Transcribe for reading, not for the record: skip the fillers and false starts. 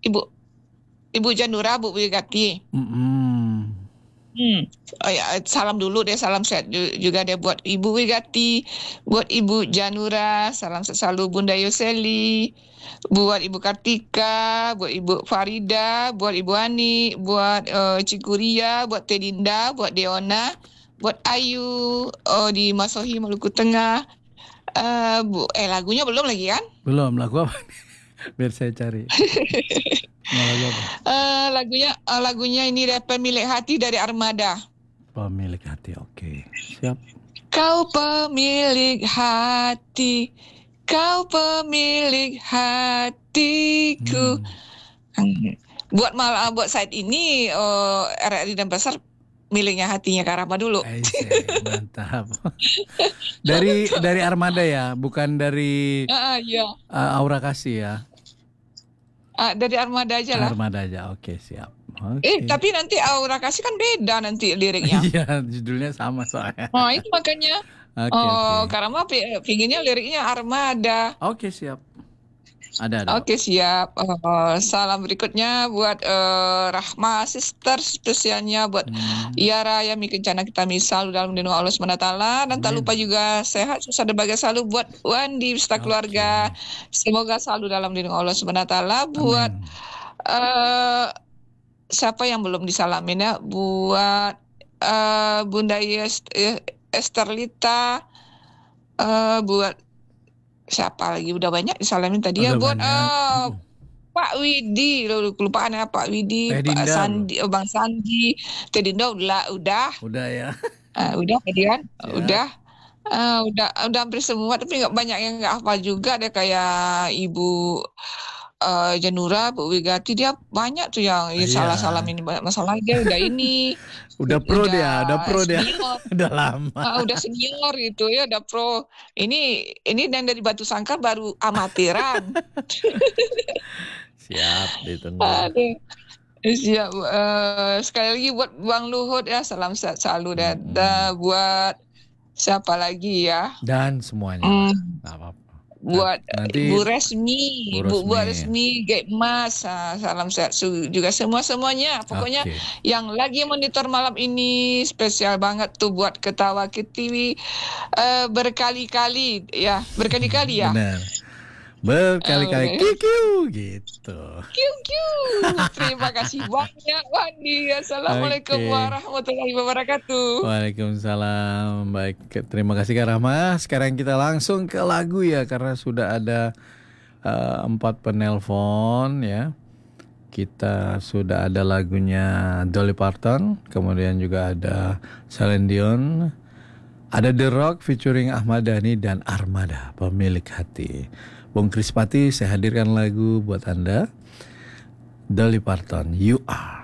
Ibu Ibu Janura, Bu Wigati. Oh ya, salam dulu deh, salam sehat juga deh buat Ibu Wigati, buat Ibu Janura, salam sehat selalu Bunda Yoseli, buat Ibu Kartika, buat Ibu Farida, buat Ibu Ani, buat Cikuria, buat Tedinda, buat Deona, buat Ayu di Masohi Maluku Tengah. Lagunya belum lagi kan? Belum, lagu apa? Biar saya cari. Mau lagu apa? Lagunya ini deh, Pemilik Hati dari Armada. Pemilik hati, oke. Siap. Kau pemilik hati, kau pemilik hatiku. Buat saat ini RRI Denpasar miliknya hatinya Karama dulu. Mantap. Dari Armada ya, bukan dari Iya. Aura Kasih ya. Dari Armada aja lah. Armada aja, oke siap. Tapi nanti Aura Kasih kan beda nanti liriknya. Iya, judulnya sama soalnya. Nah, itu makanya. Karama pinginnya liriknya Armada. Oke, siap. Ada. Oke, siap. Salam berikutnya buat Rahma Sister, spesialnya buat Yara Yami Kencana kita misal dalam lindungan Allah SWT. Dan tak lupa juga sehat, susah dan bahagia selalu buat Wandi beserta keluarga. Semoga selalu dalam lindungan Allah SWT. Buat siapa yang belum disalamin ya? Buat Bunda Esterlita, buat siapa lagi, udah banyak disalamin tadi ya. Buat Pak Widi, kelupaan ya Pak Widi, Pak Sandi, Bang Sandi, Tedinda udah ya. Udah tadi kan, udah hampir semua, tapi nggak banyak yang nggak hafal juga deh, kayak Ibu Janura, Bu Wigati, dia banyak tuh yang salah ini, banyak masalah dia udah ini. Udah pro dia. Udah lama. Udah senior gitu ya, udah pro. Ini yang dari Batu Sangkar baru amatiran. Siap, ditunggu. Siap. Sekali lagi buat Bang Luhut ya, salam sehat selalu. Dan buat siapa lagi ya? Dan semuanya. Nggak apa-apa. Buat Bu Resmi, Bu Resmi, Gek Mas, salam sehat juga semuanya. Pokoknya yang lagi monitor malam ini spesial banget tuh buat Ketawa Ketiwi berkali-kali ya. Benar. Berkali-kali kiu gitu. Kiu. Terima kasih banyak Wandi. Assalamualaikum warahmatullahi wabarakatuh. Waalaikumsalam. Baik, terima kasih Kak Rahma. Sekarang kita langsung ke lagu ya, karena sudah ada 4 penelpon ya. Kita sudah ada lagunya Dolly Parton, kemudian juga ada Celine Dion, ada The Rock featuring Ahmad Dhani dan Armada, Pemilik Hati. Bung Krispati, saya hadirkan lagu buat Anda. Dolly Parton, You Are.